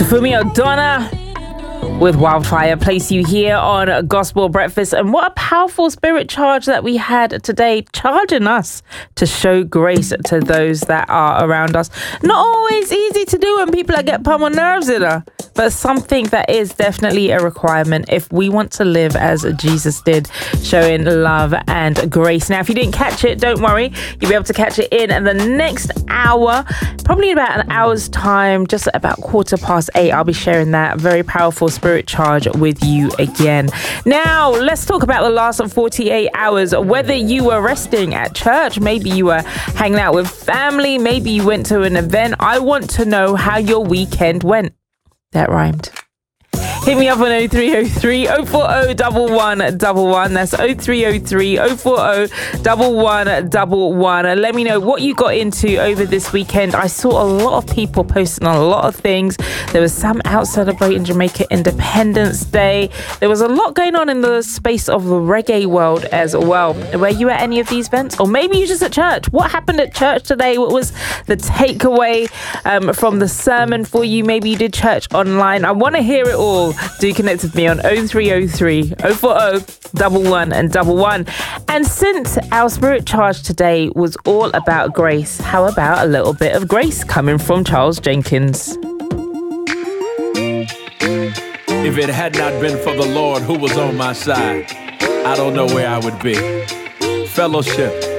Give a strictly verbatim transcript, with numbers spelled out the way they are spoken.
Fumi O'Donnell with Wildfire place you here on Gospel Breakfast. And what a powerful spirit charge that we had today, charging us to show grace to those that are around us. Not always easy to do when people that get palm on nerves in her, but something that is definitely a requirement if we want to live as Jesus did, showing love and grace. Now, if you didn't catch it, don't worry. You'll be able to catch it in the next hour, probably about an hour's time, just about quarter past eight. I'll be sharing that very powerful spirit charge with you again. Now, let's talk about the last forty-eight hours. Whether you were resting at church, maybe you were hanging out with family, maybe you went to an event. I want to know how your weekend went. That rhymed. Hit me up on oh three oh three, oh four oh, one one one one. That's oh three oh three, oh four oh, one one one one. Let me know what you got into over this weekend. I saw a lot of people posting on a lot of things. There was some out celebrating Jamaica Independence Day. There was a lot going on in the space of the reggae world as well. Were you at any of these events? Or maybe you just at church. What happened at church today? What was the takeaway um, from the sermon for you? Maybe you did church online. I want to hear it all. Do connect with me on oh three oh three, oh four oh, one one one one. And since our spirit charge today was all about grace, how about a little bit of grace coming from Charles Jenkins? If it had not been for the Lord who was on my side, I don't know where I would be. Fellowship